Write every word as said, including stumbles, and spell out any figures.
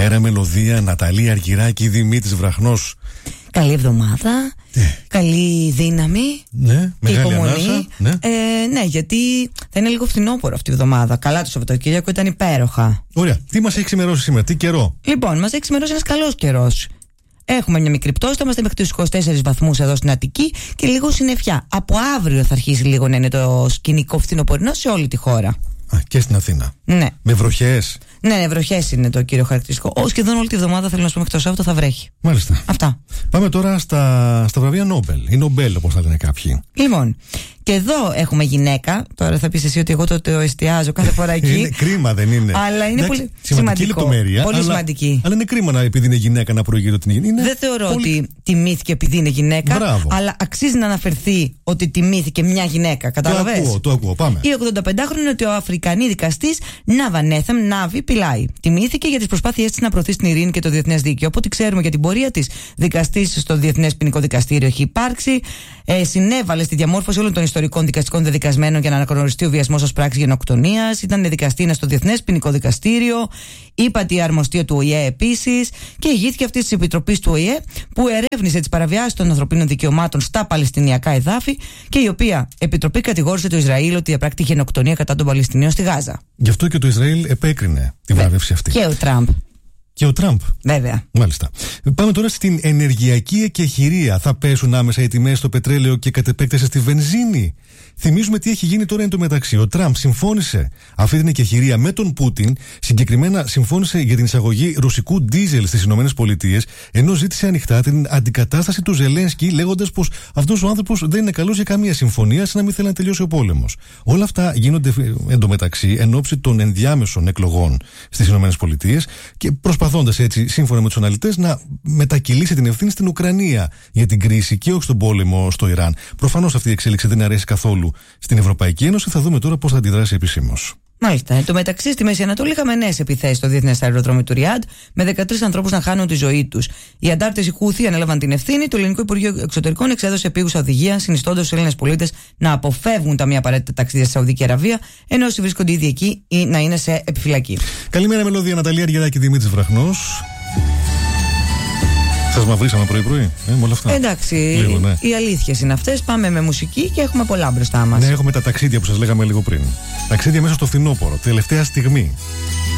Καλημέρα, Μελωδία, Ναταλή Αργυράκη, Δημήτρης Βραχνός. Καλή εβδομάδα, ε. καλή δύναμη, ναι, και μεγάλη υπομονή. ανάσα, ναι. Ε, ναι, γιατί θα είναι λίγο φθινόπωρο αυτή η εβδομάδα. Καλά, το Σαββατοκύριακο ήταν υπέροχα. Ωραία. Τι μας έχει ξημερώσει σήμερα, τι καιρό? Λοιπόν, μας έχει ξημερώσει ένας καλός καιρός. Έχουμε μια μικρή πτώση, θα είμαστε μέχρι τους είκοσι τέσσερις βαθμούς εδώ στην Αττική και λίγο συννεφιά. Από αύριο θα αρχίσει λίγο να είναι το σκηνικό φθινοπορεινό σε όλη τη χώρα. Α, και στην Αθήνα. Ναι. Με βροχές. Ναι, ναι, βροχές είναι το κύριο χαρακτηριστικό. Ό, σχεδόν όλη τη βδομάδα θέλω να σου πω μέχρι το Σάββατο θα βρέχει. Μάλιστα. Αυτά. Πάμε τώρα στα, στα βραβεία Νόμπελ. Η Νομπέλ, όπως θα λένε κάποιοι. Λοιπόν, και εδώ έχουμε γυναίκα. Τώρα θα πεις εσύ ότι εγώ το, το εστιάζω κάθε φορά εκεί. Είναι κρίμα, δεν είναι? Αλλά είναι Εντάξει, πολύ σημαντική σημαντικό. λεπτομέρεια. Πολύ αλλά, σημαντική. Αλλά είναι κρίμα να, επειδή είναι γυναίκα να προηγείται ότι είναι. Δεν θεωρώ πολύ... ότι τιμήθηκε επειδή είναι γυναίκα. Μπράβο. Αλλά αξίζει να αναφερθεί ότι τιμήθηκε μια γυναίκα. Κατάλαβες? Το ακούω, το ακούω. Πάμε. Η ογδονταπεντάχρονη είναι ότι ο Αφρικανή δικαστής Ναβανέθεμ Νάβη Πιλάι τιμήθηκε για τις προσπάθειές της να προωθήσει την ειρήνη και το διεθνές δίκαιο. Από ό,τι ξέρουμε για την πορεία της, δικαστής στο Διεθνές Ποινικό Δικαστήριο έχει υπάρξει. Ε, συνέβαλε στη διαμόρφωση όλων των ιστορικών δικαστικών δεδικασμένων για να αναγνωριστεί ο βιασμός ως πράξη γενοκτονίας. Ήταν δικαστήνα στο Διεθνές Ποινικό Δικαστήριο. Ύπατη αρμοστία του Ο Η Ε επίσης. Και ηγήθηκε αυτή τη επιτροπή του Ο Η Ε που ερεύνησε τις παραβιάσεις των ανθρωπίνων δικαιωμάτων στα Παλαιστινιακά εδάφη και η οποία επιτροπή κατηγόρησε το Ισραήλ ότι διαπράκτει γενοκτονία κατά των Παλαιστινίων στη Γάζα. Γι' αυτό και το Ισραήλ επέκρινε τη βράβευση αυτή. Και ο Τραμπ. Και ο Τραμπ. Βέβαια. Μάλιστα. Πάμε τώρα στην ενεργειακή εκεχηρία. Θα πέσουν άμεσα οι τιμές στο πετρέλαιο και κατ' επέκταση στη βενζίνη. Θυμίζουμε τι έχει γίνει τώρα εν τω μεταξύ. Ο Τραμπ συμφώνησε αυτή την εκεχηρία με τον Πούτιν. Συγκεκριμένα συμφώνησε για την εισαγωγή ρωσικού ντίζελ στις ΗΠΑ, ενώ ζήτησε ανοιχτά την αντικατάσταση του Ζελένσκι, λέγοντας πως αυτός ο άνθρωπος δεν είναι καλός για καμία συμφωνία, σαν να μην θέλει να τελειώσει ο πόλεμος. Όλα αυτά γίνονται εν τω μεταξύ εν ώψη των ενδιάμεσων εκλογών στις ΗΠΑ και προσπαθώντας έτσι, σύμφωνα με τους αναλυτές, να μετακυλήσει την ευθύνη στην Ουκρανία για την κρίση και όχι στον πόλεμο στο Ιράν. Προφανώς αυτή η εξέλιξη δεν αρέσει καθόλου στην Ευρωπαϊκή Ένωση. Θα δούμε τώρα πώς θα αντιδράσει επισήμως. Μάλιστα. Εν τω μεταξύ, στη Μέση Ανατολή είχαμε νέες επιθέσεις στο διεθνές αεροδρόμιο του Ριάντ, με δεκατρείς ανθρώπους να χάνουν τη ζωή τους. Οι αντάρτες Χούθι ανέλαβαν την ευθύνη. Το Ελληνικό Υπουργείο Εξωτερικών εξέδωσε επίγουσα οδηγία, συνιστώντας στους Έλληνες πολίτες να αποφεύγουν τα μη απαραίτητα ταξίδια στη Σαουδική Αραβία, ενώ όσοι βρίσκονται ήδη εκεί ή να είναι σε επιφυλακή. Καλημέρα, Μελωδία, Ναταλή Αργυράκη, Δημήτρης Βραχνός. Σας μαυρίσαμε πρωί-πρωί, ε, με όλα αυτά. Εντάξει, λίγο, ναι. Οι αλήθειες είναι αυτές. Πάμε με μουσική και έχουμε πολλά μπροστά μας. Ναι, έχουμε τα ταξίδια που σας λέγαμε λίγο πριν. Ταξίδια μέσα στο φθινόπωρο, τελευταία στιγμή.